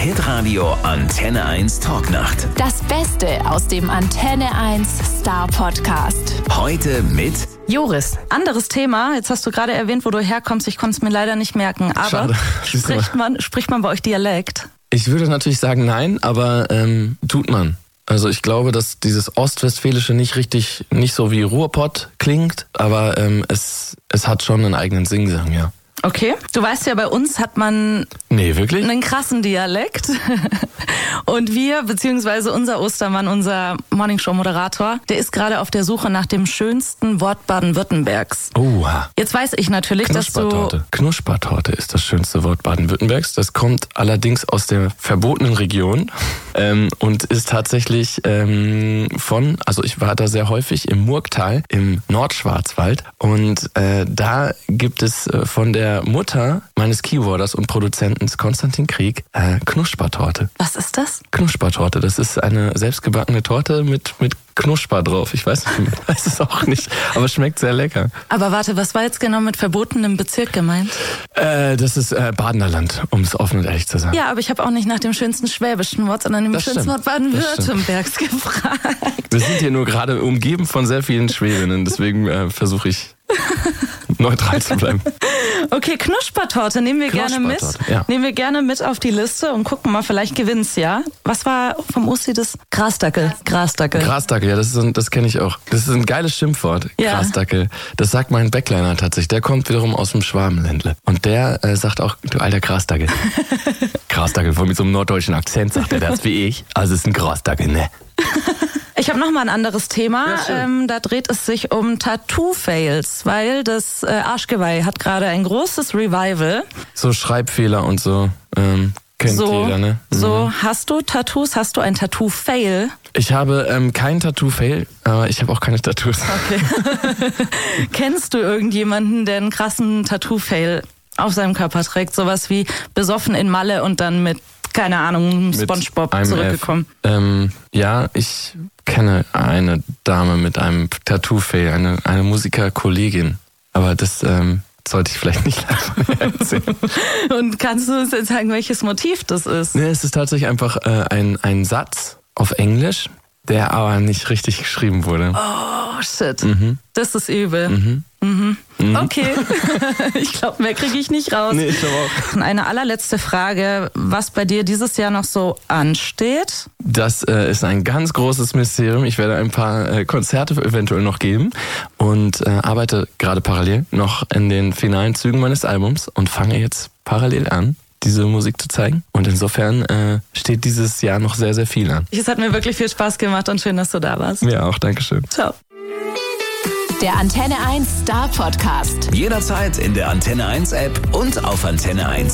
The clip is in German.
Hitradio Antenne 1 Talknacht. Das Beste aus dem Antenne 1 Star Podcast. Heute mit Joris, anderes Thema. Jetzt hast du gerade erwähnt, wo du herkommst. Ich konnte es mir leider nicht merken. Aber spricht man bei euch Dialekt? Ich würde natürlich sagen nein, aber tut man. Also ich glaube, dass dieses Ostwestfälische nicht so wie Ruhrpott klingt, aber es hat schon einen eigenen Singsang, ja. Okay. Du weißt ja, bei uns hat man einen krassen Dialekt. Und wir, beziehungsweise unser Ostermann, unser Morningshow-Moderator, der ist gerade auf der Suche nach dem schönsten Wort Baden-Württembergs. Oha. Jetzt weiß ich natürlich, dass du... Knuspertorte ist das schönste Wort Baden-Württembergs. Das kommt allerdings aus der verbotenen Region und ist tatsächlich also ich war da sehr häufig im Murgtal, im Nordschwarzwald. Und da gibt es von der Mutter meines Keyboarders und Produzenten Konstantin Krieg Knuspertorte. Was ist das? Knuspertorte, das ist eine selbstgebackene Torte mit Knusper drauf. Ich weiß es auch nicht, aber schmeckt sehr lecker. Aber warte, was war jetzt genau mit verbotenem Bezirk gemeint? Das ist Badener Land, um es offen und ehrlich zu sagen. Ja, aber ich habe auch nicht nach dem schönsten schwäbischen Wort, sondern dem schönsten Wort Baden-Württembergs gefragt. Wir sind hier nur gerade umgeben von sehr vielen Schwäbinnen, deswegen versuche ich neutral zu bleiben. Okay, Knuspertorte nehmen wir gerne mit. Ja. Nehmen wir gerne mit auf die Liste und gucken mal, vielleicht gewinnt's, ja? Was war vom Ossi das? Grasdackel. Grasdackel, ja, das kenne ich auch. Das ist ein geiles Schimpfwort, ja. Grasdackel. Das sagt mein Backliner tatsächlich. Der kommt wiederum aus dem Schwabenländle. Und der sagt auch, du alter Grasdackel. Grasdackel, voll mit so einem norddeutschen Akzent sagt er das wie ich. Also es ist ein Grasdackel, ne? Ich habe noch mal ein anderes Thema. Ja, da dreht es sich um Tattoo-Fails, weil das Arschgeweih hat gerade ein großes Revival. So Schreibfehler und so kennt jeder, ne? So, hast du Tattoos? Hast du ein Tattoo-Fail? Ich habe kein Tattoo-Fail, aber ich habe auch keine Tattoos. Okay. Kennst du irgendjemanden, der einen krassen Tattoo-Fail auf seinem Körper trägt? Sowas wie besoffen in Malle und dann mit, keine Ahnung, SpongeBob zurückgekommen. Ja, ich kenne eine Dame mit einem Tattoo-Fail, eine Musikerkollegin. Aber das sollte ich vielleicht nicht live erzählen. Und kannst du uns jetzt sagen, welches Motiv das ist? Nee, es ist tatsächlich einfach ein Satz auf Englisch, der aber nicht richtig geschrieben wurde. Oh, shit. Mhm. Das ist übel. Mhm. Mhm. Mhm. Okay. Ich glaube, mehr kriege ich nicht raus. Nee, ich glaube auch. Und eine allerletzte Frage, was bei dir dieses Jahr noch so ansteht? Das ist ein ganz großes Mysterium. Ich werde ein paar Konzerte eventuell noch geben und arbeite gerade parallel noch in den finalen Zügen meines Albums und fange jetzt parallel an, diese Musik zu zeigen. Und insofern steht dieses Jahr noch sehr, sehr viel an. Es hat mir wirklich viel Spaß gemacht und schön, dass du da warst. Ja, auch. Dankeschön. Ciao. Der Antenne 1 Star Podcast. Jederzeit in der Antenne 1 App und auf antenne1.de.